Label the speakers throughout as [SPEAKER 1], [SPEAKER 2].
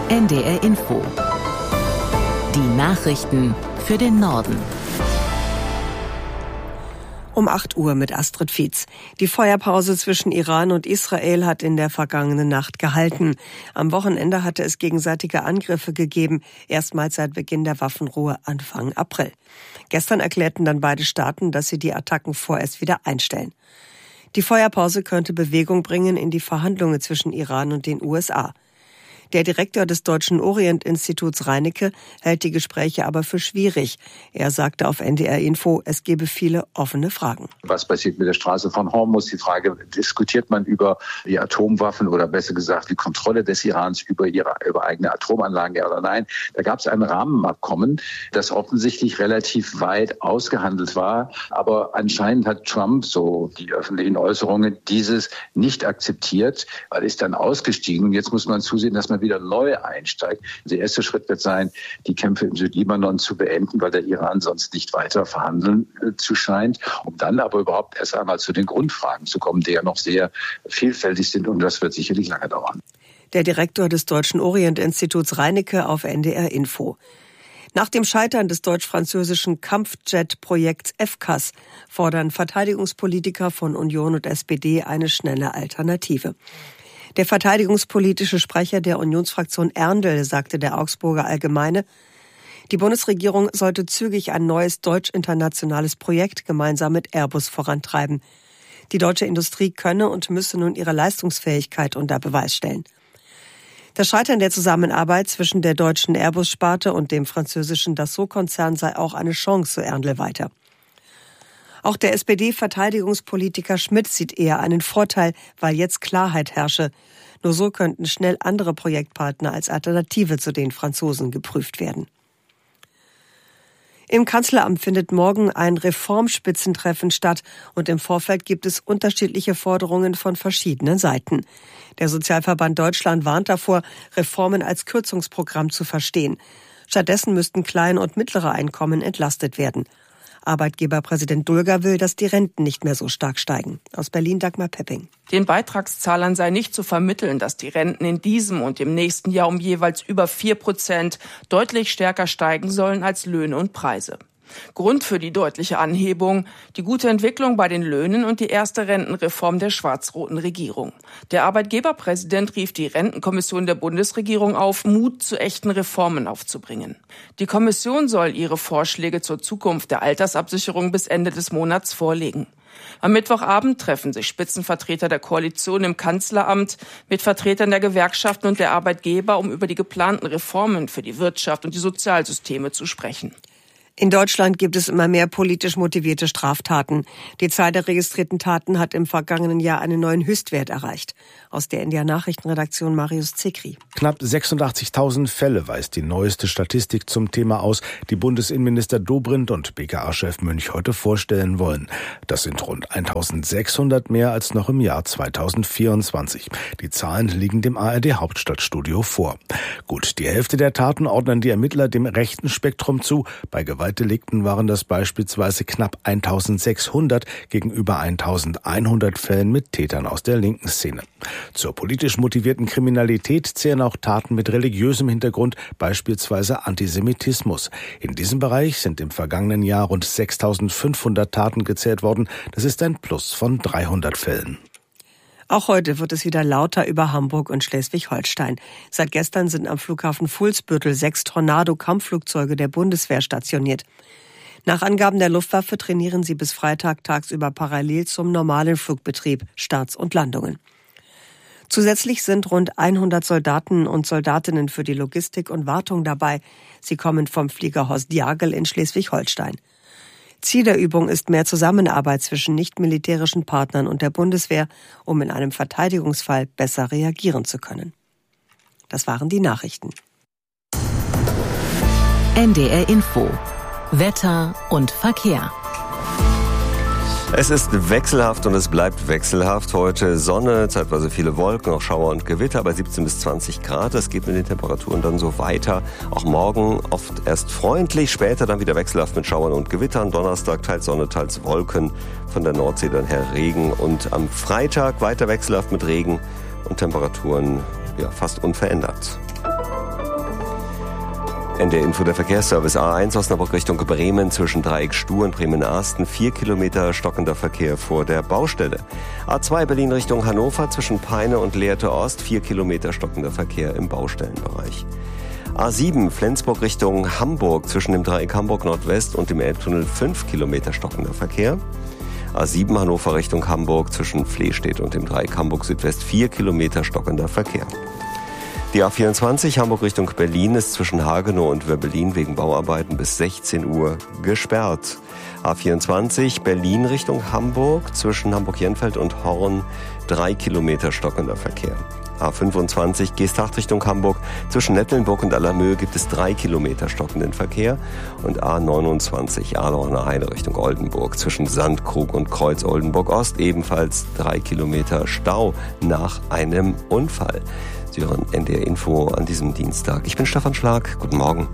[SPEAKER 1] NDR Info. Die Nachrichten für den Norden.
[SPEAKER 2] Um 8 Uhr mit Astrid Fietz. Die Feuerpause zwischen Iran und Israel hat in der vergangenen Nacht gehalten. Am Wochenende hatte es gegenseitige Angriffe gegeben, erstmals seit Beginn der Waffenruhe Anfang April. Gestern erklärten dann beide Staaten, dass sie die Attacken vorerst wieder einstellen. Die Feuerpause könnte Bewegung bringen in die Verhandlungen zwischen Iran und den USA. Der Direktor des Deutschen Orient-Instituts Reinecke hält die Gespräche aber für schwierig. Er sagte auf NDR Info, es gebe viele offene Fragen.
[SPEAKER 3] Was passiert mit der Straße von Hormuz? Die Frage, diskutiert man über die Atomwaffen oder besser gesagt die Kontrolle des Irans über eigene Atomanlagen, ja oder nein? Da gab es ein Rahmenabkommen, das offensichtlich relativ weit ausgehandelt war. Aber anscheinend hat Trump, so die öffentlichen Äußerungen, dieses nicht akzeptiert, weil ist dann ausgestiegen. Und jetzt muss man zusehen, dass man wieder neu einsteigt. Der erste Schritt wird sein, die Kämpfe im Südlibanon zu beenden, weil der Iran sonst nicht weiter verhandeln zu scheint, um dann aber überhaupt erst einmal zu den Grundfragen zu kommen, die ja noch sehr vielfältig sind, und das wird sicherlich lange dauern.
[SPEAKER 2] Der Direktor des Deutschen Orient-Instituts Reinecke auf NDR Info. Nach dem Scheitern des deutsch-französischen Kampfjet-Projekts FCAS fordern Verteidigungspolitiker von Union und SPD eine schnelle Alternative. Der verteidigungspolitische Sprecher der Unionsfraktion Erndl sagte der Augsburger Allgemeine, die Bundesregierung sollte zügig ein neues deutsch-internationales Projekt gemeinsam mit Airbus vorantreiben. Die deutsche Industrie könne und müsse nun ihre Leistungsfähigkeit unter Beweis stellen. Das Scheitern der Zusammenarbeit zwischen der deutschen Airbus-Sparte und dem französischen Dassault-Konzern sei auch eine Chance, so Erndl weiter. Auch der SPD-Verteidigungspolitiker Schmidt sieht eher einen Vorteil, weil jetzt Klarheit herrsche. Nur so könnten schnell andere Projektpartner als Alternative zu den Franzosen geprüft werden. Im Kanzleramt findet morgen ein Reformspitzentreffen statt und im Vorfeld gibt es unterschiedliche Forderungen von verschiedenen Seiten. Der Sozialverband Deutschland warnt davor, Reformen als Kürzungsprogramm zu verstehen. Stattdessen müssten kleine und mittlere Einkommen entlastet werden. Arbeitgeberpräsident Dulger will, dass die Renten nicht mehr so stark steigen. Aus Berlin Dagmar Pepping.
[SPEAKER 4] Den Beitragszahlern sei nicht zu vermitteln, dass die Renten in diesem und im nächsten Jahr um jeweils über 4% deutlich stärker steigen sollen als Löhne und Preise. Grund für die deutliche Anhebung, die gute Entwicklung bei den Löhnen und die erste Rentenreform der schwarz-roten Regierung. Der Arbeitgeberpräsident rief die Rentenkommission der Bundesregierung auf, Mut zu echten Reformen aufzubringen. Die Kommission soll ihre Vorschläge zur Zukunft der Altersabsicherung bis Ende des Monats vorlegen. Am Mittwochabend treffen sich Spitzenvertreter der Koalition im Kanzleramt mit Vertretern der Gewerkschaften und der Arbeitgeber, um über die geplanten Reformen für die Wirtschaft und die Sozialsysteme zu sprechen.
[SPEAKER 2] In Deutschland gibt es immer mehr politisch motivierte Straftaten. Die Zahl der registrierten Taten hat im vergangenen Jahr einen neuen Höchstwert erreicht. Aus der NDR Nachrichtenredaktion Marius Zekri.
[SPEAKER 5] Knapp 86.000 Fälle weist die neueste Statistik zum Thema aus, die Bundesinnenminister Dobrindt und BKA-Chef Münch heute vorstellen wollen. Das sind rund 1.600 mehr als noch im Jahr 2024. Die Zahlen liegen dem ARD-Hauptstadtstudio vor. Gut, die Hälfte der Taten ordnen die Ermittler dem rechten Spektrum zu. Bei Gewaltdelikten waren das beispielsweise knapp 1.600 gegenüber 1.100 Fällen mit Tätern aus der linken Szene. Zur politisch motivierten Kriminalität zählen auch Taten mit religiösem Hintergrund, beispielsweise Antisemitismus. In diesem Bereich sind im vergangenen Jahr rund 6.500 Taten gezählt worden. Das ist ein Plus von 300 Fällen.
[SPEAKER 2] Auch heute wird es wieder lauter über Hamburg und Schleswig-Holstein. Seit gestern sind am Flughafen Fuhlsbüttel 6 Tornado-Kampfflugzeuge der Bundeswehr stationiert. Nach Angaben der Luftwaffe trainieren sie bis Freitag tagsüber parallel zum normalen Flugbetrieb, Starts und Landungen. Zusätzlich sind rund 100 Soldaten und Soldatinnen für die Logistik und Wartung dabei. Sie kommen vom Flieger Horst Jagel in Schleswig-Holstein. Ziel der Übung ist mehr Zusammenarbeit zwischen nicht-militärischen Partnern und der Bundeswehr, um in einem Verteidigungsfall besser reagieren zu können. Das waren die Nachrichten.
[SPEAKER 1] NDR Info. Wetter und Verkehr.
[SPEAKER 6] Es ist wechselhaft und es bleibt wechselhaft. Heute Sonne, zeitweise viele Wolken, auch Schauer und Gewitter bei 17 bis 20 Grad. Es geht mit den Temperaturen dann so weiter. Auch morgen oft erst freundlich, später dann wieder wechselhaft mit Schauern und Gewittern. Donnerstag teils Sonne, teils Wolken. Von der Nordsee dann her Regen. Und am Freitag weiter wechselhaft mit Regen und Temperaturen fast unverändert. NDR Info, der Verkehrsservice A1 Osnabrück Richtung Bremen zwischen Dreieck Stuhr und Bremen-Arsten. 4 Kilometer stockender Verkehr vor der Baustelle. A2 Berlin Richtung Hannover zwischen Peine und Lehrte Ost. 4 Kilometer stockender Verkehr im Baustellenbereich. A7 Flensburg Richtung Hamburg zwischen dem Dreieck Hamburg Nordwest und dem Elbtunnel 5 Kilometer stockender Verkehr. A7 Hannover Richtung Hamburg zwischen Flehstedt und dem Dreieck Hamburg Südwest 4 Kilometer stockender Verkehr. Die A24 Hamburg Richtung Berlin ist zwischen Hagenow und Wöbbelin wegen Bauarbeiten bis 16 Uhr gesperrt. A24 Berlin Richtung Hamburg zwischen Hamburg-Jenfeld und Horn 3 Kilometer stockender Verkehr. A25 Geesthacht Richtung Hamburg zwischen Nettelnburg und Allermöhe gibt es 3 Kilometer stockenden Verkehr. Und A29 Aalorner Heide Richtung Oldenburg zwischen Sandkrug und Kreuz Oldenburg Ost ebenfalls 3 Kilometer Stau nach einem Unfall. Sie hören NDR Info an diesem Dienstag. Ich bin Stefan Schlag. Guten Morgen.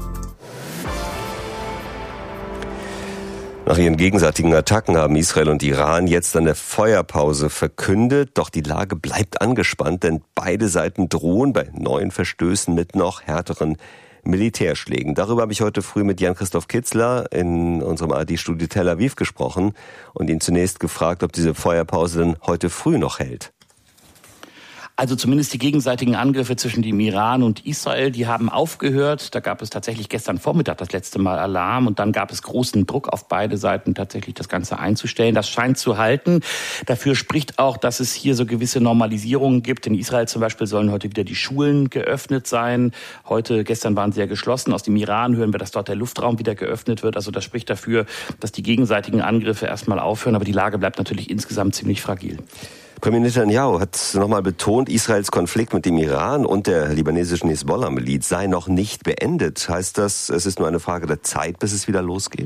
[SPEAKER 6] Nach ihren gegenseitigen Attacken haben Israel und Iran jetzt eine Feuerpause verkündet. Doch die Lage bleibt angespannt, denn beide Seiten drohen bei neuen Verstößen mit noch härteren Militärschlägen. Darüber habe ich heute früh mit Jan-Christoph Kitzler in unserem ARD-Studio Tel Aviv gesprochen und ihn zunächst gefragt, ob diese Feuerpause denn heute früh noch hält.
[SPEAKER 7] Also zumindest die gegenseitigen Angriffe zwischen dem Iran und Israel, die haben aufgehört. Da gab es tatsächlich gestern Vormittag das letzte Mal Alarm und dann gab es großen Druck auf beide Seiten, tatsächlich das Ganze einzustellen. Das scheint zu halten. Dafür spricht auch, dass es hier so gewisse Normalisierungen gibt. In Israel zum Beispiel sollen heute wieder die Schulen geöffnet sein. Gestern waren sie ja geschlossen. Aus dem Iran hören wir, dass dort der Luftraum wieder geöffnet wird. Also das spricht dafür, dass die gegenseitigen Angriffe erstmal aufhören. Aber die Lage bleibt natürlich insgesamt ziemlich fragil.
[SPEAKER 6] Premier Netanyahu hat nochmal betont, Israels Konflikt mit dem Iran und der libanesischen Hisbollah-Miliz sei noch nicht beendet. Heißt das, es ist nur eine Frage der Zeit, bis es wieder losgeht?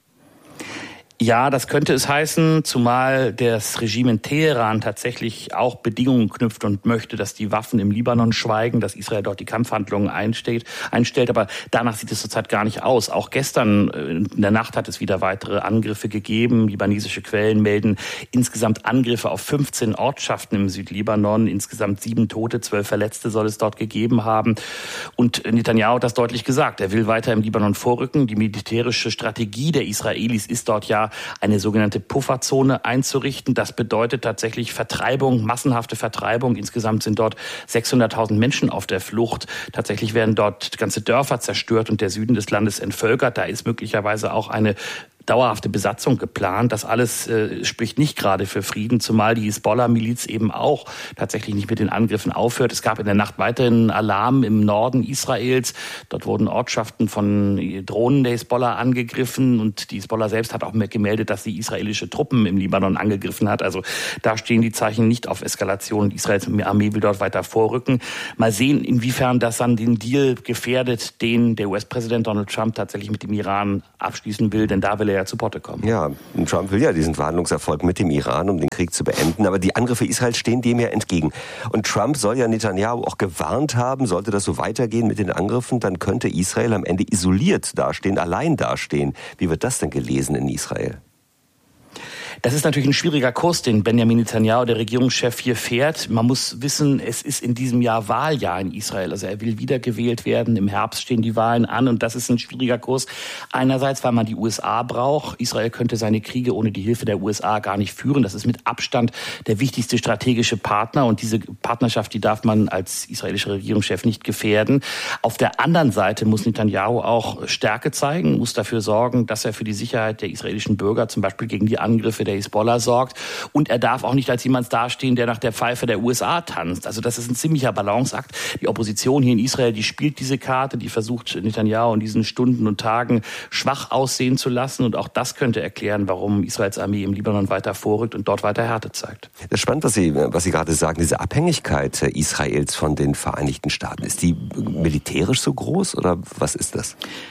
[SPEAKER 7] Ja, das könnte es heißen, zumal das Regime in Teheran tatsächlich auch Bedingungen knüpft und möchte, dass die Waffen im Libanon schweigen, dass Israel dort die Kampfhandlungen einstellt. Aber danach sieht es zurzeit gar nicht aus. Auch gestern in der Nacht hat es wieder weitere Angriffe gegeben. Libanesische Quellen melden insgesamt Angriffe auf 15 Ortschaften im Südlibanon. Insgesamt 7 Tote, 12 Verletzte soll es dort gegeben haben. Und Netanyahu hat das deutlich gesagt. Er will weiter im Libanon vorrücken. Die militärische Strategie der Israelis ist dort ja eine sogenannte Pufferzone einzurichten. Das bedeutet tatsächlich Vertreibung, massenhafte Vertreibung. Insgesamt sind dort 600.000 Menschen auf der Flucht. Tatsächlich werden dort ganze Dörfer zerstört und der Süden des Landes entvölkert. Da ist möglicherweise auch eine dauerhafte Besatzung geplant. Das alles spricht nicht gerade für Frieden, zumal die Hisbollah-Miliz eben auch tatsächlich nicht mit den Angriffen aufhört. Es gab in der Nacht weiterhin Alarm im Norden Israels. Dort wurden Ortschaften von Drohnen der Hisbollah angegriffen und die Hisbollah selbst hat auch gemeldet, dass sie israelische Truppen im Libanon angegriffen hat. Also da stehen die Zeichen nicht auf Eskalation. Israels Armee will dort weiter vorrücken. Mal sehen, inwiefern das dann den Deal gefährdet, den der US-Präsident Donald Trump tatsächlich mit dem Iran abschließen will, denn da will er ja zu Potte kommen.
[SPEAKER 6] Ja, Trump will ja diesen Verhandlungserfolg mit dem Iran, um den Krieg zu beenden, aber die Angriffe Israels stehen dem ja entgegen. Und Trump soll ja Netanyahu auch gewarnt haben, sollte das so weitergehen mit den Angriffen, dann könnte Israel am Ende isoliert dastehen, allein dastehen. Wie wird das denn gelesen in Israel?
[SPEAKER 7] Das ist natürlich ein schwieriger Kurs, den Benjamin Netanyahu, der Regierungschef, hier fährt. Man muss wissen, es ist in diesem Jahr Wahljahr in Israel. Also er will wiedergewählt werden. Im Herbst stehen die Wahlen an und das ist ein schwieriger Kurs. Einerseits, weil man die USA braucht. Israel könnte seine Kriege ohne die Hilfe der USA gar nicht führen. Das ist mit Abstand der wichtigste strategische Partner und diese Partnerschaft, die darf man als israelischer Regierungschef nicht gefährden. Auf der anderen Seite muss Netanyahu auch Stärke zeigen, muss dafür sorgen, dass er für die Sicherheit der israelischen Bürger, zum Beispiel gegen die Angriffe der Hisbollah sorgt. Und er darf auch nicht als jemand dastehen, der nach der Pfeife der USA tanzt. Also das ist ein ziemlicher Balanceakt. Die Opposition hier in Israel, die spielt diese Karte, die versucht Netanyahu in diesen Stunden und Tagen schwach aussehen zu lassen. Und auch das könnte erklären, warum Israels Armee im Libanon weiter vorrückt und dort weiter Härte zeigt.
[SPEAKER 6] Das ist spannend, was Sie gerade sagen, diese Abhängigkeit Israels von den Vereinigten Staaten. Ist die militärisch so groß oder was ist das?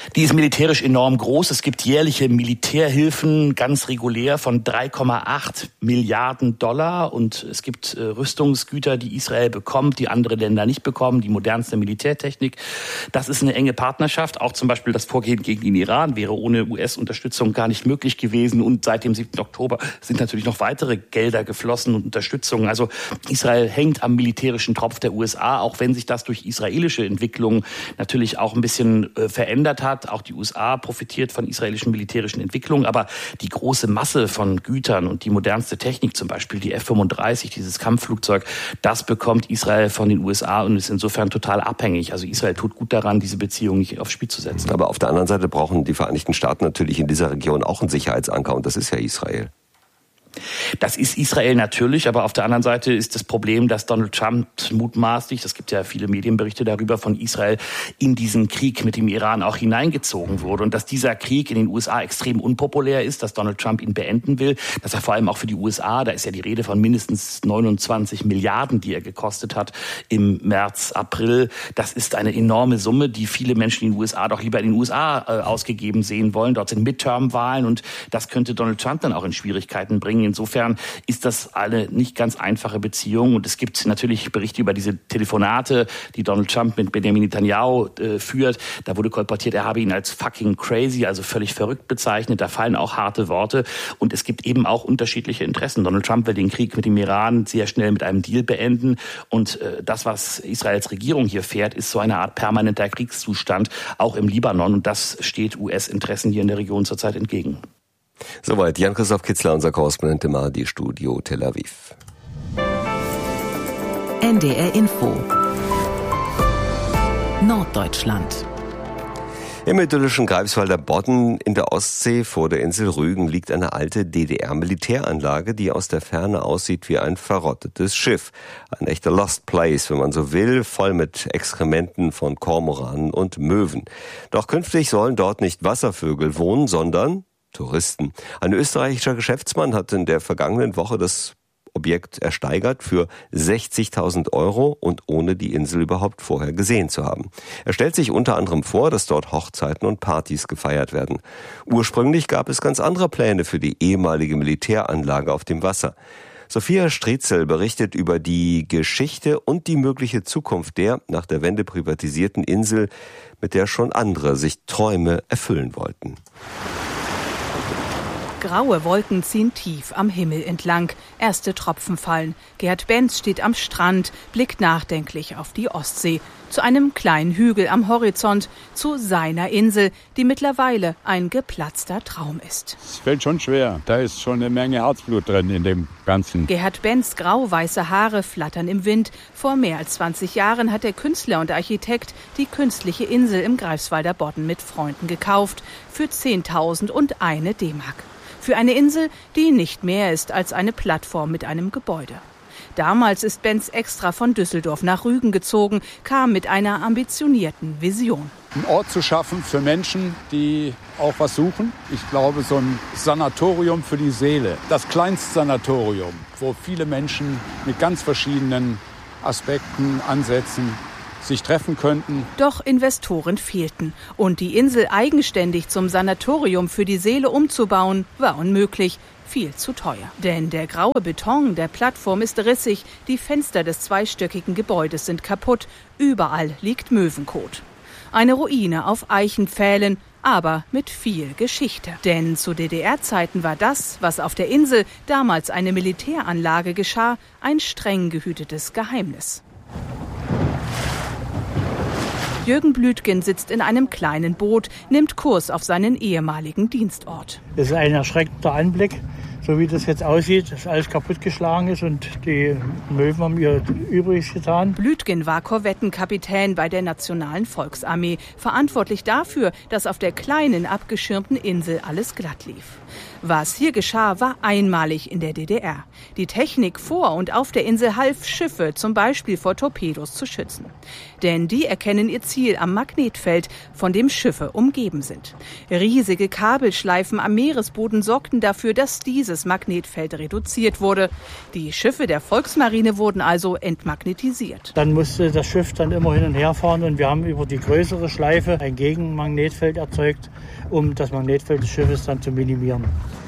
[SPEAKER 7] Die ist militärisch enorm groß. Es gibt jährliche Militärhilfen, ganz regulär, von 3,8 Milliarden Dollar. Und es gibt Rüstungsgüter, die Israel bekommt, die andere Länder nicht bekommen, die modernste Militärtechnik. Das ist eine enge Partnerschaft. Auch zum Beispiel das Vorgehen gegen den Iran wäre ohne US-Unterstützung gar nicht möglich gewesen. Und seit dem 7. Oktober sind natürlich noch weitere Gelder geflossen und Unterstützung. Also Israel hängt am militärischen Tropf der USA, auch wenn sich das durch israelische Entwicklungen natürlich auch ein bisschen verändert hat. Auch die USA profitiert von israelischen militärischen Entwicklungen. Aber die große Masse von Gütern und die modernste Technik, zum Beispiel die F-35, dieses Kampfflugzeug, das bekommt Israel von den USA und ist insofern total abhängig. Also Israel tut gut daran, diese Beziehung nicht aufs Spiel zu setzen.
[SPEAKER 6] Aber auf der anderen Seite brauchen die Vereinigten Staaten natürlich in dieser Region auch einen Sicherheitsanker, und das ist ja Israel.
[SPEAKER 7] Das ist Israel natürlich, aber auf der anderen Seite ist das Problem, dass Donald Trump mutmaßlich, es gibt ja viele Medienberichte darüber, von Israel in diesen Krieg mit dem Iran auch hineingezogen wurde und dass dieser Krieg in den USA extrem unpopulär ist, dass Donald Trump ihn beenden will, dass er vor allem auch für die USA, da ist ja die Rede von mindestens 29 Milliarden, die er gekostet hat im März, April. Das ist eine enorme Summe, die viele Menschen in den USA doch lieber in den USA ausgegeben sehen wollen. Dort sind Midterm-Wahlen und das könnte Donald Trump dann auch in Schwierigkeiten bringen. Insofern ist das eine nicht ganz einfache Beziehung. Und es gibt natürlich Berichte über diese Telefonate, die Donald Trump mit Benjamin Netanyahu führt. Da wurde kolportiert, er habe ihn als fucking crazy, also völlig verrückt bezeichnet. Da fallen auch harte Worte. Und es gibt eben auch unterschiedliche Interessen. Donald Trump will den Krieg mit dem Iran sehr schnell mit einem Deal beenden. Und das, was Israels Regierung hier fährt, ist so eine Art permanenter Kriegszustand, auch im Libanon. Und das steht US-Interessen hier in der Region zurzeit entgegen.
[SPEAKER 6] Soweit Jan-Christoph Kitzler, unser Korrespondent im ARD-Studio Tel Aviv.
[SPEAKER 1] NDR Info Norddeutschland.
[SPEAKER 6] Im idyllischen Greifswalder Bodden in der Ostsee vor der Insel Rügen liegt eine alte DDR-Militäranlage, die aus der Ferne aussieht wie ein verrottetes Schiff. Ein echter Lost Place, wenn man so will, voll mit Exkrementen von Kormoranen und Möwen. Doch künftig sollen dort nicht Wasservögel wohnen, sondern Touristen. Ein österreichischer Geschäftsmann hat in der vergangenen Woche das Objekt ersteigert für 60.000 € und ohne die Insel überhaupt vorher gesehen zu haben. Er stellt sich unter anderem vor, dass dort Hochzeiten und Partys gefeiert werden. Ursprünglich gab es ganz andere Pläne für die ehemalige Militäranlage auf dem Wasser. Sophia Striezel berichtet über die Geschichte und die mögliche Zukunft der nach der Wende privatisierten Insel, mit der schon andere sich Träume erfüllen wollten.
[SPEAKER 8] Graue Wolken ziehen tief am Himmel entlang. Erste Tropfen fallen. Gerhard Benz steht am Strand, blickt nachdenklich auf die Ostsee. Zu einem kleinen Hügel am Horizont, zu seiner Insel, die mittlerweile ein geplatzter Traum ist.
[SPEAKER 9] Es fällt schon schwer. Da ist schon eine Menge Herzblut drin in dem Ganzen.
[SPEAKER 8] Gerhard Benz grau-weiße Haare flattern im Wind. Vor mehr als 20 Jahren hat der Künstler und Architekt die künstliche Insel im Greifswalder Bodden mit Freunden gekauft. Für 10.001 D-Mark. Für eine Insel, die nicht mehr ist als eine Plattform mit einem Gebäude. Damals ist Benz extra von Düsseldorf nach Rügen gezogen, kam mit einer ambitionierten Vision.
[SPEAKER 9] Einen Ort zu schaffen für Menschen, die auch was suchen. Ich glaube, so ein Sanatorium für die Seele. Das Kleinstsanatorium, wo viele Menschen mit ganz verschiedenen Aspekten, Ansätzen sich treffen könnten.
[SPEAKER 8] Doch Investoren fehlten. Und die Insel eigenständig zum Sanatorium für die Seele umzubauen, war unmöglich. Viel zu teuer. Denn der graue Beton der Plattform ist rissig, die Fenster des zweistöckigen Gebäudes sind kaputt, überall liegt Möwenkot. Eine Ruine auf Eichenpfählen, aber mit viel Geschichte. Denn zu DDR-Zeiten war das, was auf der Insel, damals eine Militäranlage, geschah, ein streng gehütetes Geheimnis. Jürgen Blütgen sitzt in einem kleinen Boot, nimmt Kurs auf seinen ehemaligen Dienstort.
[SPEAKER 10] Das ist ein erschreckender Anblick, so wie das jetzt aussieht, dass alles kaputtgeschlagen ist und die Möwen haben ihr Übriges getan.
[SPEAKER 8] Blütgen war Korvettenkapitän bei der Nationalen Volksarmee, verantwortlich dafür, dass auf der kleinen, abgeschirmten Insel alles glatt lief. Was hier geschah, war einmalig in der DDR. Die Technik vor und auf der Insel half, Schiffe zum Beispiel vor Torpedos zu schützen. Denn die erkennen ihr Ziel am Magnetfeld, von dem Schiffe umgeben sind. Riesige Kabelschleifen am Meeresboden sorgten dafür, dass dieses dieses Magnetfeld reduziert wurde. Die Schiffe der Volksmarine wurden also entmagnetisiert.
[SPEAKER 10] Dann musste das Schiff dann immer hin und her fahren und wir haben über die größere Schleife ein Gegenmagnetfeld erzeugt, um das Magnetfeld des Schiffes dann zu minimieren.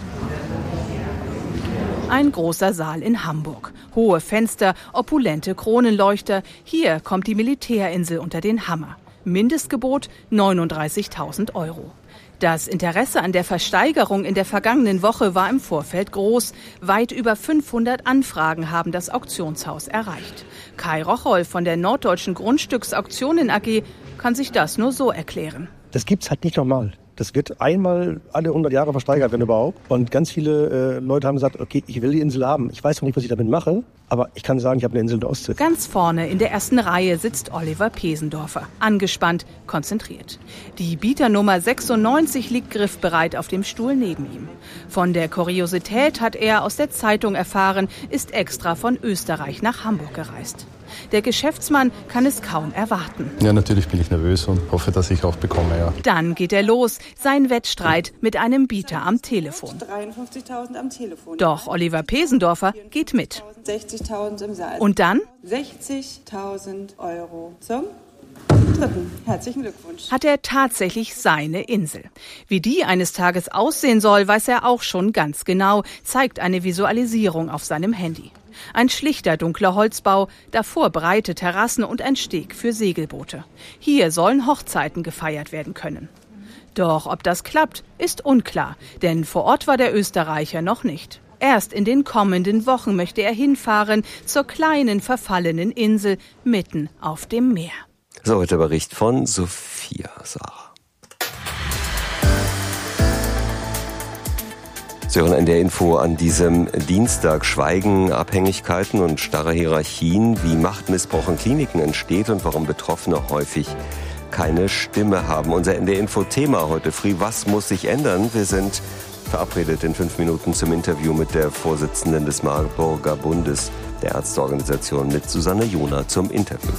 [SPEAKER 8] Ein großer Saal in Hamburg. Hohe Fenster, opulente Kronenleuchter. Hier kommt die Militärinsel unter den Hammer. Mindestgebot 39.000 €. Das Interesse an der Versteigerung in der vergangenen Woche war im Vorfeld groß. Weit über 500 Anfragen haben das Auktionshaus erreicht. Kai Rocholl von der Norddeutschen Grundstücksauktionen AG kann sich das nur so erklären.
[SPEAKER 11] Das gibt's halt nicht normal. Das wird einmal alle 100 Jahre versteigert, wenn überhaupt. Und ganz viele Leute haben gesagt, okay, ich will die Insel haben. Ich weiß noch nicht, was ich damit mache, aber ich kann sagen, ich habe eine Insel in der Ostsee.
[SPEAKER 8] Ganz vorne in der ersten Reihe sitzt Oliver Pesendorfer. Angespannt, konzentriert. Die Bieternummer 96 liegt griffbereit auf dem Stuhl neben ihm. Von der Kuriosität hat er aus der Zeitung erfahren, ist extra von Österreich nach Hamburg gereist. Der Geschäftsmann kann es kaum erwarten.
[SPEAKER 12] Ja, natürlich bin ich nervös und hoffe, dass ich auch bekomme, ja.
[SPEAKER 8] Dann geht er los, sein Wettstreit mit einem Bieter am Telefon.
[SPEAKER 13] 53.000 am Telefon.
[SPEAKER 8] Doch Oliver Pesendorfer geht mit.
[SPEAKER 13] 60.000 im Saal.
[SPEAKER 8] Und dann?
[SPEAKER 13] 60.000 € zum dritten. Herzlichen Glückwunsch.
[SPEAKER 8] Hat er tatsächlich seine Insel. Wie die eines Tages aussehen soll, weiß er auch schon ganz genau, zeigt eine Visualisierung auf seinem Handy. Ein schlichter, dunkler Holzbau, davor breite Terrassen und ein Steg für Segelboote. Hier sollen Hochzeiten gefeiert werden können. Doch ob das klappt, ist unklar, denn vor Ort war der Österreicher noch nicht. Erst in den kommenden Wochen möchte er hinfahren zur kleinen, verfallenen Insel mitten auf dem Meer.
[SPEAKER 6] So, heute Bericht von Sophia Sarah. Sie hören in der Info an diesem Dienstag: Schweigen, Abhängigkeiten und starre Hierarchien, wie Machtmissbrauch in Kliniken entsteht und warum Betroffene häufig keine Stimme haben. Unser NDR-Info-Thema heute früh: Was muss sich ändern? Wir sind verabredet in 5 Minuten zum Interview mit der Vorsitzenden des Marburger Bundes der Ärzteorganisation, mit Susanne Jona, zum Interview.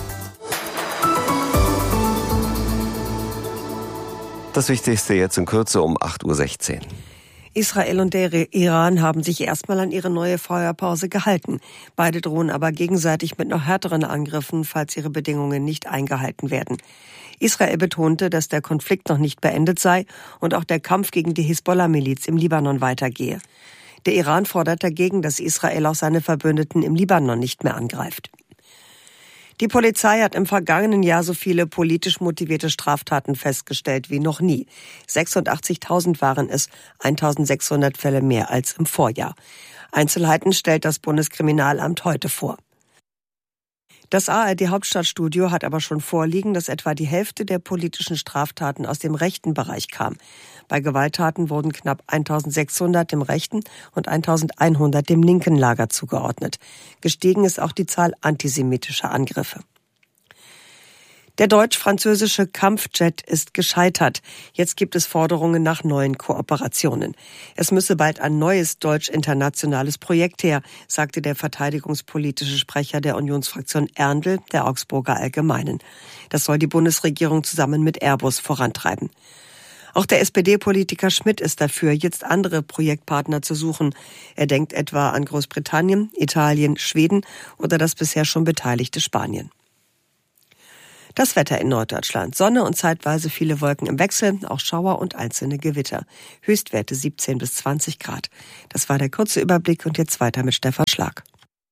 [SPEAKER 6] Das Wichtigste jetzt in Kürze um 8:16 Uhr.
[SPEAKER 2] Israel und der Iran haben sich erstmal an ihre neue Feuerpause gehalten. Beide drohen aber gegenseitig mit noch härteren Angriffen, falls ihre Bedingungen nicht eingehalten werden. Israel betonte, dass der Konflikt noch nicht beendet sei und auch der Kampf gegen die Hisbollah-Miliz im Libanon weitergehe. Der Iran fordert dagegen, dass Israel auch seine Verbündeten im Libanon nicht mehr angreift. Die Polizei hat im vergangenen Jahr so viele politisch motivierte Straftaten festgestellt wie noch nie. 86.000 waren es, 1.600 Fälle mehr als im Vorjahr. Einzelheiten stellt das Bundeskriminalamt heute vor. Das ARD-Hauptstadtstudio hat aber schon vorliegen, dass etwa die Hälfte der politischen Straftaten aus dem rechten Bereich kam. Bei Gewalttaten wurden knapp 1.600 dem rechten und 1.100 dem linken Lager zugeordnet. Gestiegen ist auch die Zahl antisemitischer Angriffe. Der deutsch-französische Kampfjet ist gescheitert. Jetzt gibt es Forderungen nach neuen Kooperationen. Es müsse bald ein neues deutsch-internationales Projekt her, sagte der verteidigungspolitische Sprecher der Unionsfraktion Erndl der Augsburger Allgemeinen. Das soll die Bundesregierung zusammen mit Airbus vorantreiben. Auch der SPD-Politiker Schmidt ist dafür, jetzt andere Projektpartner zu suchen. Er denkt etwa an Großbritannien, Italien, Schweden oder das bisher schon beteiligte Spanien. Das Wetter in Norddeutschland: Sonne und zeitweise viele Wolken im Wechsel, auch Schauer und einzelne Gewitter. Höchstwerte 17 bis 20 Grad. Das war der kurze Überblick und jetzt weiter mit Stefan Schlag.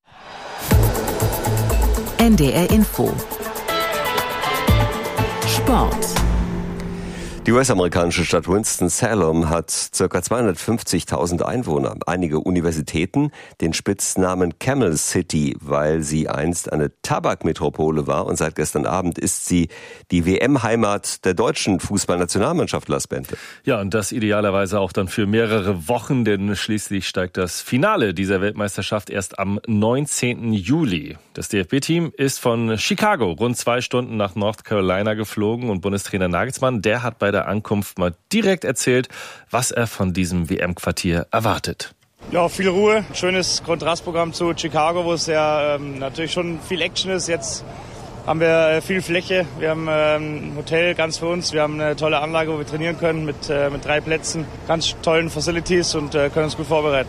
[SPEAKER 1] NDR Info. Sport.
[SPEAKER 6] Die US-amerikanische Stadt Winston-Salem hat ca. 250.000 Einwohner. Einige Universitäten den Spitznamen Camel City, weil sie einst eine Tabakmetropole war, und seit gestern Abend ist sie die WM-Heimat der deutschen Fußballnationalmannschaft, Lars Bente.
[SPEAKER 14] Ja, und das idealerweise auch dann für mehrere Wochen, denn schließlich steigt das Finale dieser Weltmeisterschaft erst am 19. Juli. Das DFB-Team ist von Chicago rund 2 Stunden nach North Carolina geflogen, und Bundestrainer Nagelsmann, der hat bei der Ankunft mal direkt erzählt, was er von diesem WM-Quartier erwartet.
[SPEAKER 15] Ja, viel Ruhe, schönes Kontrastprogramm zu Chicago, wo es ja natürlich schon viel Action ist. Jetzt haben wir viel Fläche, wir haben ein Hotel ganz für uns, wir haben eine tolle Anlage, wo wir trainieren können mit 3 Plätzen, ganz tollen Facilities und können uns gut vorbereiten.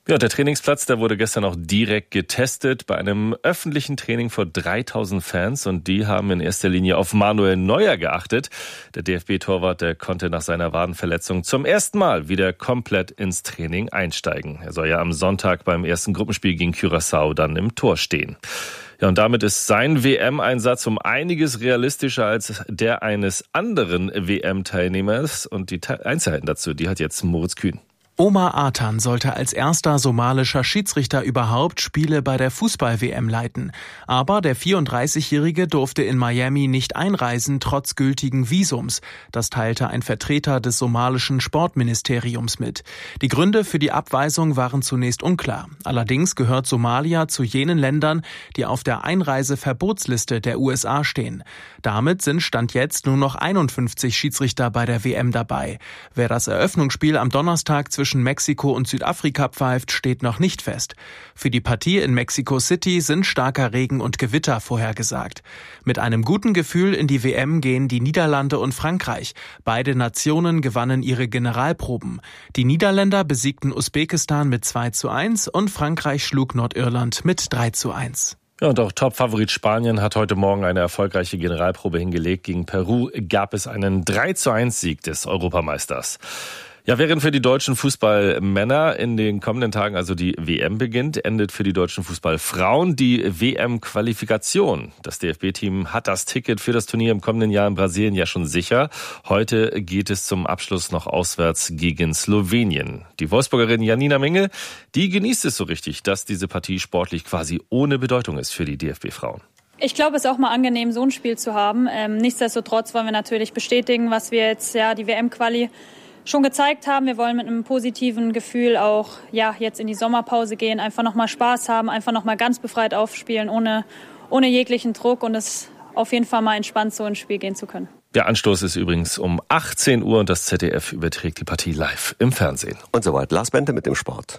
[SPEAKER 14] Ja, der Trainingsplatz, der wurde gestern auch direkt getestet bei einem öffentlichen Training vor 3000 Fans und die haben in erster Linie auf Manuel Neuer geachtet. Der DFB-Torwart, der konnte nach seiner Wadenverletzung zum ersten Mal wieder komplett ins Training einsteigen. Er soll ja am Sonntag beim ersten Gruppenspiel gegen Curaçao dann im Tor stehen. Ja, und damit ist sein WM-Einsatz um einiges realistischer als der eines anderen WM-Teilnehmers und die Einzelheiten dazu, die hat jetzt Moritz Kühn.
[SPEAKER 16] Omar Atan sollte als erster somalischer Schiedsrichter überhaupt Spiele bei der Fußball-WM leiten. Aber der 34-Jährige durfte in Miami nicht einreisen, trotz gültigen Visums. Das teilte ein Vertreter des somalischen Sportministeriums mit. Die Gründe für die Abweisung waren zunächst unklar. Allerdings gehört Somalia zu jenen Ländern, die auf der Einreiseverbotsliste der USA stehen. Damit sind Stand jetzt nur noch 51 Schiedsrichter bei der WM dabei. Wer das Eröffnungsspiel am Donnerstag zwischen Mexiko und Südafrika pfeift, steht noch nicht fest. Für die Partie in Mexico City sind starker Regen und Gewitter vorhergesagt. Mit einem guten Gefühl in die WM gehen die Niederlande und Frankreich. Beide Nationen gewannen ihre Generalproben. Die Niederländer besiegten Usbekistan mit 2:1 und Frankreich schlug Nordirland mit 3:1.
[SPEAKER 14] Ja, und auch Top-Favorit Spanien hat heute Morgen eine erfolgreiche Generalprobe hingelegt. Gegen Peru gab es einen 3:1-Sieg des Europameisters. Ja, während für die deutschen Fußballmänner in den kommenden Tagen also die WM beginnt, endet für die deutschen Fußballfrauen die WM-Qualifikation. Das DFB-Team hat das Ticket für das Turnier im kommenden Jahr in Brasilien ja schon sicher. Heute geht es zum Abschluss noch auswärts gegen Slowenien. Die Wolfsburgerin Janina Mengel, die genießt es so richtig, dass diese Partie sportlich quasi ohne Bedeutung ist für die DFB-Frauen.
[SPEAKER 17] Ich glaube, es ist auch mal angenehm, so ein Spiel zu haben. Nichtsdestotrotz wollen wir natürlich bestätigen, was wir jetzt die WM-Quali schon gezeigt haben. Wir wollen mit einem positiven Gefühl auch jetzt in die Sommerpause gehen, einfach nochmal Spaß haben, einfach nochmal ganz befreit aufspielen, ohne jeglichen Druck und es auf jeden Fall mal entspannt so ins Spiel gehen zu können.
[SPEAKER 14] Der Anstoß ist übrigens um 18 Uhr und das ZDF überträgt die Partie live im Fernsehen.
[SPEAKER 6] Und soweit Lars Bente mit dem Sport.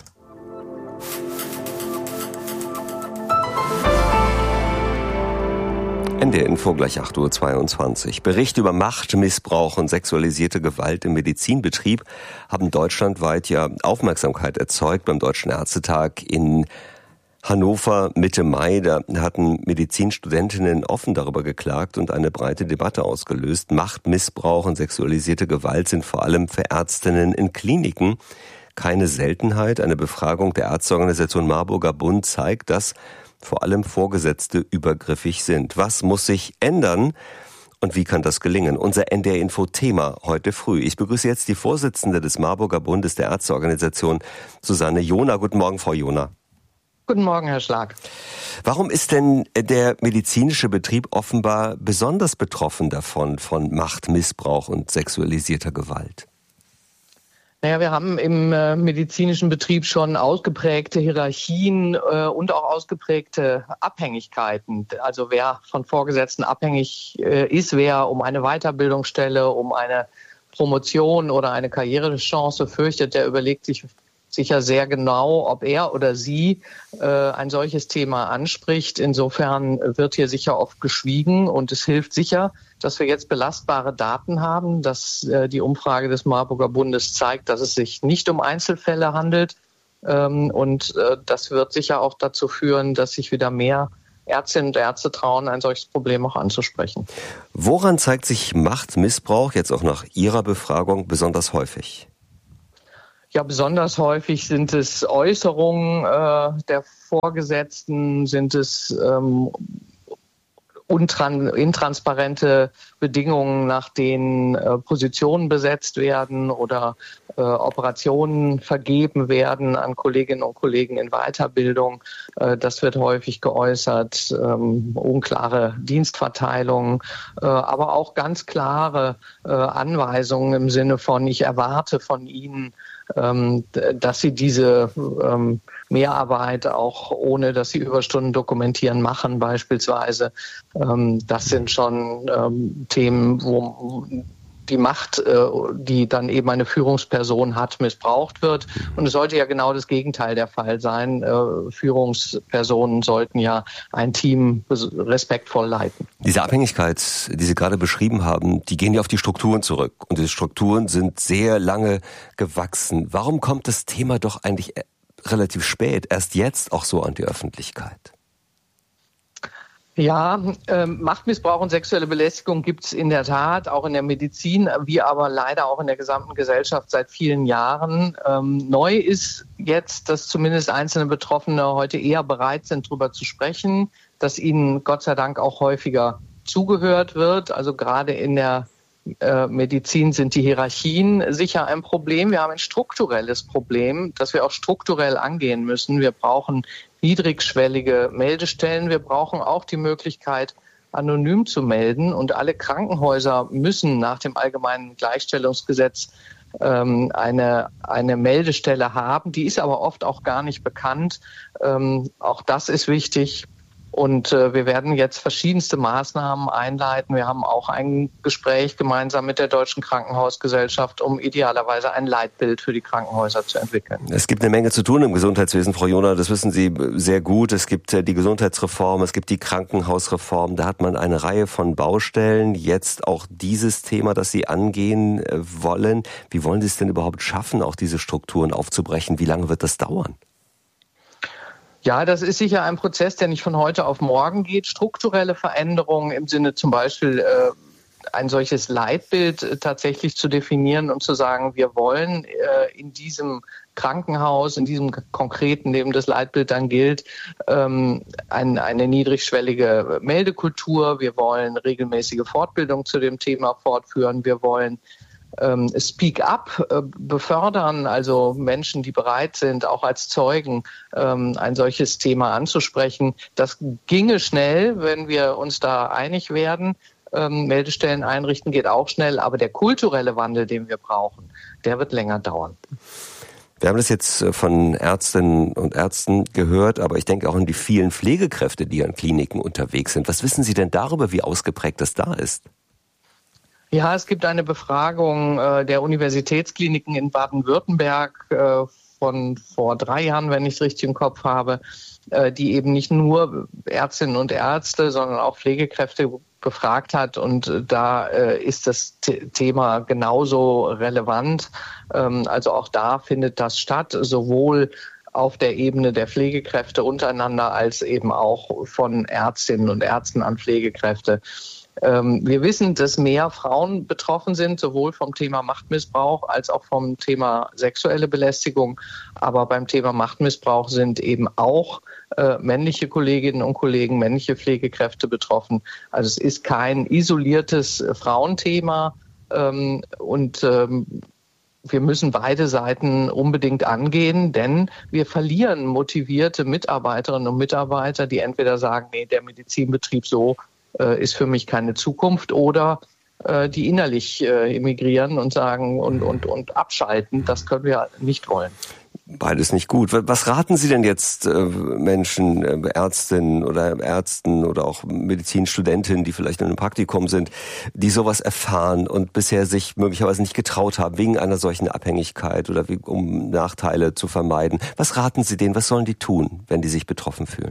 [SPEAKER 6] NDR Info gleich 8:22 Uhr. Berichte über Machtmissbrauch und sexualisierte Gewalt im Medizinbetrieb haben deutschlandweit ja Aufmerksamkeit erzeugt. Beim Deutschen Ärztetag in Hannover Mitte Mai, da hatten Medizinstudentinnen offen darüber geklagt und eine breite Debatte ausgelöst. Machtmissbrauch und sexualisierte Gewalt sind vor allem für Ärztinnen in Kliniken keine Seltenheit. Eine Befragung der Ärzteorganisation Marburger Bund zeigt, dass vor allem Vorgesetzte übergriffig sind. Was muss sich ändern und wie kann das gelingen? Unser NDR-Info-Thema heute früh. Ich begrüße jetzt die Vorsitzende des Marburger Bundes der Ärzteorganisation, Susanne Johner. Guten Morgen, Frau Johner.
[SPEAKER 18] Guten Morgen, Herr Schlag.
[SPEAKER 6] Warum ist denn der medizinische Betrieb offenbar besonders betroffen davon, von Machtmissbrauch und sexualisierter Gewalt?
[SPEAKER 18] Naja, wir haben im medizinischen Betrieb schon ausgeprägte Hierarchien und auch ausgeprägte Abhängigkeiten. Also wer von Vorgesetzten abhängig ist, wer um eine Weiterbildungsstelle, um eine Promotion oder eine Karrierechance fürchtet, der überlegt sich sicher sehr genau, ob er oder sie ein solches Thema anspricht. Insofern wird hier sicher oft geschwiegen und es hilft sicher, dass wir jetzt belastbare Daten haben, dass die Umfrage des Marburger Bundes zeigt, dass es sich nicht um Einzelfälle handelt. Und das wird sicher auch dazu führen, dass sich wieder mehr Ärztinnen und Ärzte trauen, ein solches Problem auch anzusprechen.
[SPEAKER 6] Woran zeigt sich Machtmissbrauch jetzt auch nach Ihrer Befragung besonders häufig?
[SPEAKER 18] Ja, besonders häufig sind es Äußerungen der Vorgesetzten, sind es intransparente Bedingungen, nach denen Positionen besetzt werden oder Operationen vergeben werden an Kolleginnen und Kollegen in Weiterbildung. Das wird häufig geäußert, unklare Dienstverteilung, aber auch ganz klare Anweisungen im Sinne von, ich erwarte von Ihnen, dass sie diese Mehrarbeit auch ohne, dass sie Überstunden dokumentieren, machen beispielsweise. Das sind schon Themen, wo die Macht, die dann eben eine Führungsperson hat, missbraucht wird. Und es sollte ja genau das Gegenteil der Fall sein. Führungspersonen sollten ja ein Team respektvoll leiten.
[SPEAKER 6] Diese Abhängigkeit, die Sie gerade beschrieben haben, die gehen ja auf die Strukturen zurück. Und diese Strukturen sind sehr lange gewachsen. Warum kommt das Thema doch eigentlich relativ spät, erst jetzt auch so an die Öffentlichkeit.
[SPEAKER 18] Ja, Machtmissbrauch und sexuelle Belästigung gibt es in der Tat, auch in der Medizin, wie aber leider auch in der gesamten Gesellschaft seit vielen Jahren. Neu ist jetzt, dass zumindest einzelne Betroffene heute eher bereit sind, darüber zu sprechen, dass ihnen Gott sei Dank auch häufiger zugehört wird. Also gerade in der Medizin sind die Hierarchien sicher ein Problem. Wir haben ein strukturelles Problem, das wir auch strukturell angehen müssen. Wir brauchen niedrigschwellige Meldestellen. Wir brauchen auch die Möglichkeit, anonym zu melden. Und alle Krankenhäuser müssen nach dem Allgemeinen Gleichstellungsgesetz eine Meldestelle haben. Die ist aber oft auch gar nicht bekannt. Auch das ist wichtig. Und wir werden jetzt verschiedenste Maßnahmen einleiten. Wir haben auch ein Gespräch gemeinsam mit der Deutschen Krankenhausgesellschaft, um idealerweise ein Leitbild für die Krankenhäuser zu entwickeln.
[SPEAKER 6] Es gibt eine Menge zu tun im Gesundheitswesen, Frau Joner, das wissen Sie sehr gut. Es gibt die Gesundheitsreform, es gibt die Krankenhausreform. Da hat man eine Reihe von Baustellen. Jetzt auch dieses Thema, das Sie angehen wollen. Wie wollen Sie es denn überhaupt schaffen, auch diese Strukturen aufzubrechen? Wie lange wird das dauern?
[SPEAKER 18] Ja, das ist sicher ein Prozess, der nicht von heute auf morgen geht. Strukturelle Veränderungen im Sinne zum Beispiel ein solches Leitbild tatsächlich zu definieren und zu sagen, wir wollen in diesem Krankenhaus, in diesem konkreten, dem das Leitbild dann gilt, eine niedrigschwellige Meldekultur. Wir wollen regelmäßige Fortbildung zu dem Thema fortführen. Wir wollen Speak Up befördern, also Menschen, die bereit sind, auch als Zeugen ein solches Thema anzusprechen. Das ginge schnell, wenn wir uns da einig werden. Meldestellen einrichten geht auch schnell, aber der kulturelle Wandel, den wir brauchen, der wird länger dauern.
[SPEAKER 6] Wir haben das jetzt von Ärztinnen und Ärzten gehört, aber ich denke auch an die vielen Pflegekräfte, die an Kliniken unterwegs sind. Was wissen Sie denn darüber, wie ausgeprägt das da ist?
[SPEAKER 18] Ja, es gibt eine Befragung der Universitätskliniken in Baden-Württemberg von vor 3 Jahren, wenn ich es richtig im Kopf habe, die eben nicht nur Ärztinnen und Ärzte, sondern auch Pflegekräfte befragt hat. Und da ist das Thema genauso relevant. Also auch da findet das statt, sowohl auf der Ebene der Pflegekräfte untereinander als eben auch von Ärztinnen und Ärzten an Pflegekräfte. Wir wissen, dass mehr Frauen betroffen sind, sowohl vom Thema Machtmissbrauch als auch vom Thema sexuelle Belästigung. Aber beim Thema Machtmissbrauch sind eben auch männliche Kolleginnen und Kollegen, männliche Pflegekräfte betroffen. Also es ist kein isoliertes Frauenthema und wir müssen beide Seiten unbedingt angehen, denn wir verlieren motivierte Mitarbeiterinnen und Mitarbeiter, die entweder sagen, nee, der Medizinbetrieb so ist für mich keine Zukunft, oder die innerlich emigrieren und sagen und abschalten. Das können wir nicht wollen.
[SPEAKER 6] Beides nicht gut. Was raten Sie denn jetzt Menschen, Ärztinnen oder Ärzten oder auch Medizinstudentinnen, die vielleicht in einem Praktikum sind, die sowas erfahren und bisher sich möglicherweise nicht getraut haben, wegen einer solchen Abhängigkeit oder um Nachteile zu vermeiden? Was raten Sie denen? Was sollen die tun, wenn die sich betroffen fühlen?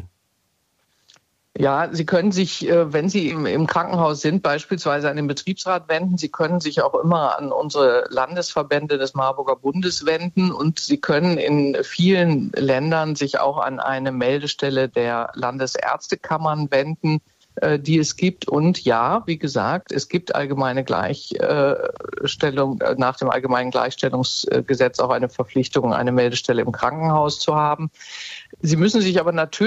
[SPEAKER 18] Ja, Sie können sich, wenn Sie im Krankenhaus sind, beispielsweise an den Betriebsrat wenden. Sie können sich auch immer an unsere Landesverbände des Marburger Bundes wenden, und Sie können in vielen Ländern sich auch an eine Meldestelle der Landesärztekammern wenden, die es gibt. Und ja, wie gesagt, es gibt allgemeine Gleichstellung, nach dem Allgemeinen Gleichstellungsgesetz auch eine Verpflichtung, eine Meldestelle im Krankenhaus zu haben. Sie müssen sich aber natürlich